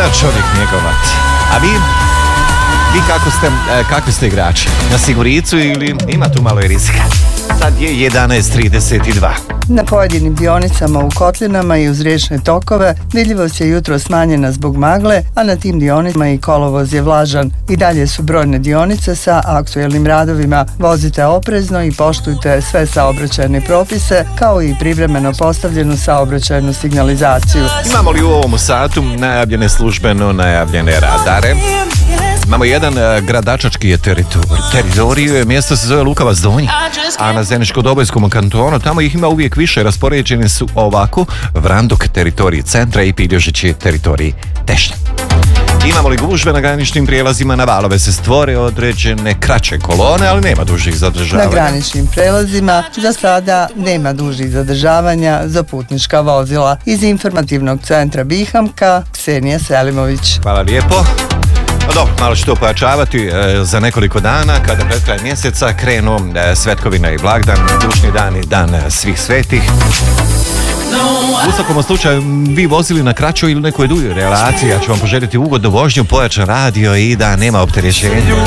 čovjek njegovat. A vi kakvi ste igrači? Na siguricu ili ima tu malo i rizika? Sad je 11:32. Na pojedinim dionicama u kotlinama i uz riječne tokove vidljivost je jutro smanjena zbog magle, a na tim dionicama i kolovoz je vlažan. I dalje su brojne dionice sa aktuelnim radovima. Vozite oprezno i poštujte sve saobraćajne propise, kao i privremeno postavljenu saobraćajnu signalizaciju. Imamo li u ovom satu najavljene službeno najavljene radare? Imamo jedan gradačački je teritorij, mjesto se zove Lukavac Donji, a na Zeničko-Dobojskom kantonu tamo ih ima uvijek više, raspoređeni su ovako: Vranduk teritorij centra i Piljožići teritorij Tešnja. Imamo li gužve na graničnim prijelazima? Na valove se stvore određene kraće kolone, ali nema dužih zadržavanja. Na graničnim prijelazima za sada nema dužih zadržavanja za putnička vozila. Iz informativnog centra Bihamka, Ksenija Selimović. Hvala lijepo. Dobro, malo ću to pojačavati za nekoliko dana, kada pred kraj mjeseca krenu svetkovina i blagdan, dušni dan i dan svih svetih. U svakom slučaju, vi vozili na kraćoj ili nekoj duljoj relaciji, ja ću vam poželjeti ugodnu vožnju, pojačan radio i da nema opterećenja.